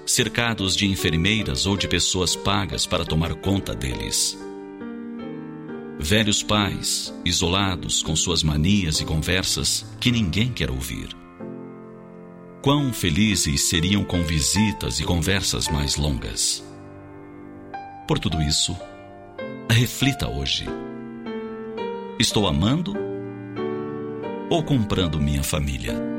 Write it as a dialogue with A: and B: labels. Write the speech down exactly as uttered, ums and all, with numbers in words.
A: cercados de enfermeiras ou de pessoas pagas para tomar conta deles. Velhos pais, isolados com suas manias e conversas que ninguém quer ouvir. Quão felizes seriam com visitas e conversas mais longas. Por tudo isso, reflita hoje. Estou amando ou comprando minha família?